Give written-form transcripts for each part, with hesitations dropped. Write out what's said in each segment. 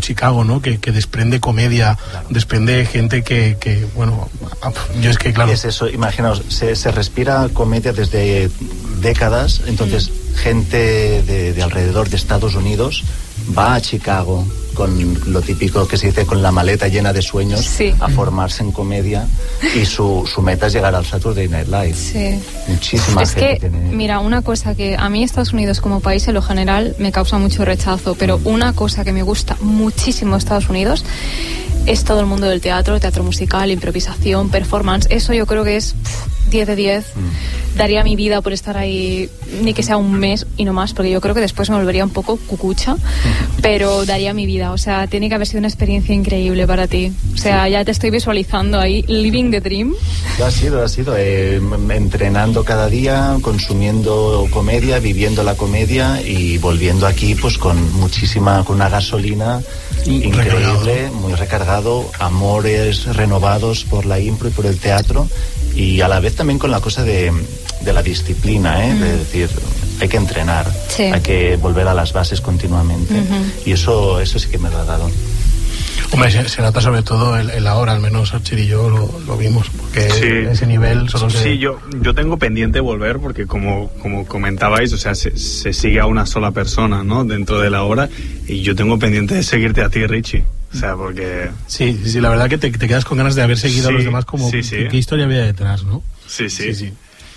Chicago, ¿no? Que desprende comedia, claro. Desprende gente que bueno, yo es que claro. Es eso, imaginaos, se respira comedia desde décadas, entonces gente de alrededor de Estados Unidos va a Chicago con lo típico que se dice, con la maleta llena de sueños, sí, a formarse en comedia, y su meta es llegar al Saturday Night Live. Sí. Muchísima gente que tiene... Mira, una cosa que a mí Estados Unidos como país en lo general me causa mucho rechazo, pero una cosa que me gusta muchísimo de Estados Unidos es todo el mundo del teatro musical, improvisación, performance. Eso yo creo que es 10 de 10. Daría mi vida por estar ahí, ni que sea un mes y no más, porque yo creo que después me volvería un poco cucucha, pero daría mi vida. O sea, tiene que haber sido una experiencia increíble para ti. O sea, sí, ya te estoy visualizando ahí, living the dream. Lo ha sido. Entrenando cada día, consumiendo comedia, viviendo la comedia y volviendo aquí pues con una gasolina increíble, muy recargado, amores renovados por la impro y por el teatro, y a la vez también con la cosa de la disciplina, de decir, hay que entrenar, sí, hay que volver a las bases continuamente, y eso sí que me lo ha dado. Hombre, se nota sobre todo el ahora, al menos Archer y yo lo vimos, porque sí, ese nivel solo se... Sí, yo tengo pendiente volver, porque como comentabais, o sea, se sigue a una sola persona, ¿no?, dentro de la obra, y yo tengo pendiente de seguirte a ti, Richie. O sea, porque... Sí, la verdad que te quedas con ganas de haber seguido a los demás, como sí. ¿Qué historia había detrás, no? Sí.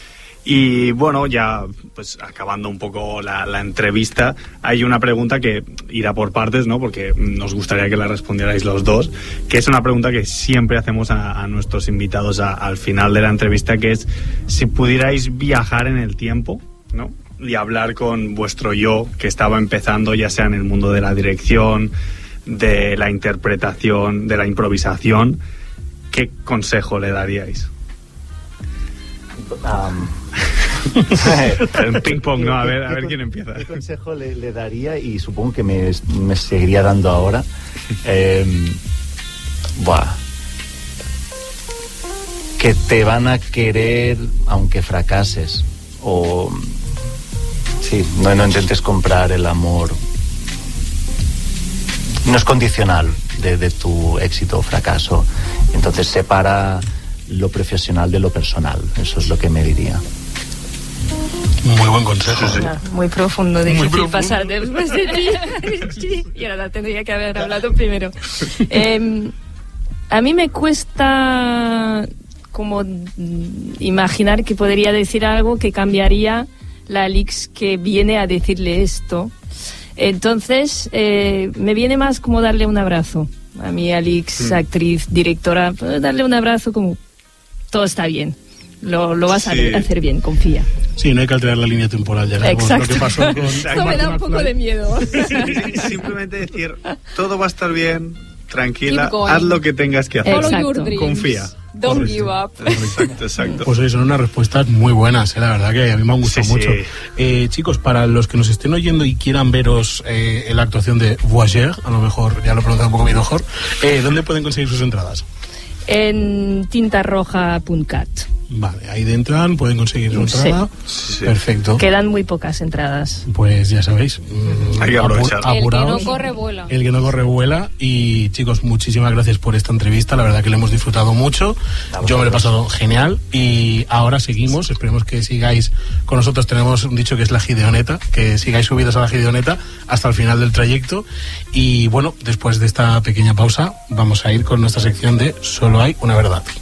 Y bueno, ya pues acabando un poco la entrevista, hay una pregunta que irá por partes, ¿no?, porque nos gustaría que la respondierais los dos, que es una pregunta que siempre hacemos a nuestros invitados al final de la entrevista, que es si pudierais viajar en el tiempo, ¿no?, y hablar con vuestro yo que estaba empezando, ya sea en el mundo de la dirección, de la interpretación, de la improvisación, ¿qué consejo le daríais? El ping pong, ¿no? A ver quién empieza. ¿Qué consejo le daría? Y supongo que me seguiría dando ahora. Que te van a querer aunque fracases. O sí, no intentes comprar el amor. No es condicional de tu éxito o fracaso. Entonces separa lo profesional de lo personal. Eso es lo que me diría. Muy buen consejo. Sí. Muy profundo, difícil pasar después de ti. Y ahora tendría que haber hablado primero. A mí me cuesta como imaginar que podría decir algo que cambiaría la Alix que viene a decirle esto. Entonces, me viene más como darle un abrazo. A mi Alix, actriz, directora, darle un abrazo como todo está bien. Lo vas a hacer bien, confía. Sí, no hay que alterar la línea temporal, ya sabemos lo que pasó con... Esto me da un poco de miedo. Simplemente decir, todo va a estar bien, tranquila, haz lo que tengas que hacer. Confía. Don't give up. Exacto. Pues son unas respuestas muy buenas, la verdad que a mí me han gustado mucho. Chicos, para los que nos estén oyendo y quieran veros en la actuación de Voyageur, a lo mejor ya lo he pronunciado un poco mejor, ¿dónde pueden conseguir sus entradas? En tintarroja.cat. Vale, ahí entran, pueden conseguir su entrada. Sí. Perfecto. Quedan muy pocas entradas. Pues ya sabéis, hay que aprovechar. Apuraos, el que no corre vuela. El que no corre vuela. Y chicos, muchísimas gracias por esta entrevista. La verdad que le hemos disfrutado mucho. Yo me lo he pasado genial. Y ahora seguimos. Esperemos que sigáis con nosotros. Tenemos un dicho que es la Gideoneta, que sigáis subidos a la Gideoneta hasta el final del trayecto. Y bueno, después de esta pequeña pausa, vamos a ir con nuestra sección de Solo hay una verdad.